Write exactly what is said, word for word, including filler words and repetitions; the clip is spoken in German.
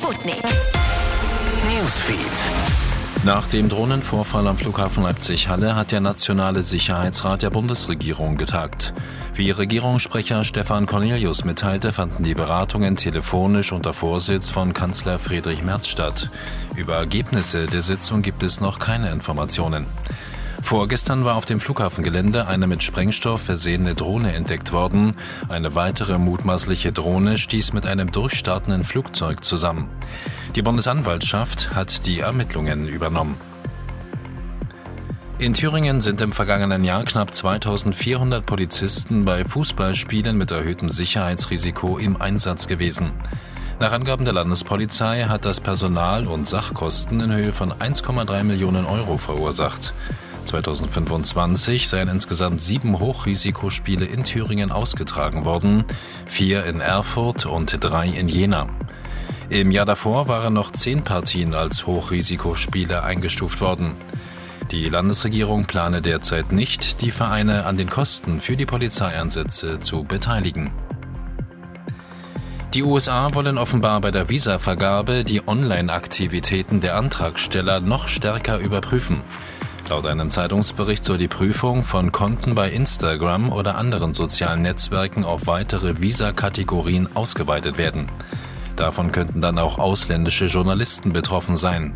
Sputnik Newsfeed. Nach dem Drohnenvorfall am Flughafen Leipzig-Halle hat der Nationale Sicherheitsrat der Bundesregierung getagt. Wie Regierungssprecher Stefan Cornelius mitteilte, fanden die Beratungen telefonisch unter Vorsitz von Kanzler Friedrich Merz statt. Über Ergebnisse der Sitzung gibt es noch keine Informationen. Vorgestern war auf dem Flughafengelände eine mit Sprengstoff versehene Drohne entdeckt worden. Eine weitere mutmaßliche Drohne stieß mit einem durchstartenden Flugzeug zusammen. Die Bundesanwaltschaft hat die Ermittlungen übernommen. In Thüringen sind im vergangenen Jahr knapp zweitausendvierhundert Polizisten bei Fußballspielen mit erhöhtem Sicherheitsrisiko im Einsatz gewesen. Nach Angaben der Landespolizei hat das Personal- und Sachkosten in Höhe von eins Komma drei Millionen Euro verursacht. zweitausendfünfundzwanzig seien insgesamt sieben Hochrisikospiele in Thüringen ausgetragen worden, vier in Erfurt und drei in Jena. Im Jahr davor waren noch zehn Partien als Hochrisikospiele eingestuft worden. Die Landesregierung plane derzeit nicht, die Vereine an den Kosten für die Polizeieinsätze zu beteiligen. Die U S A wollen offenbar bei der Visavergabe die Online-Aktivitäten der Antragsteller noch stärker überprüfen. Laut einem Zeitungsbericht soll die Prüfung von Konten bei Instagram oder anderen sozialen Netzwerken auf weitere Visa-Kategorien ausgeweitet werden. Davon könnten dann auch ausländische Journalisten betroffen sein.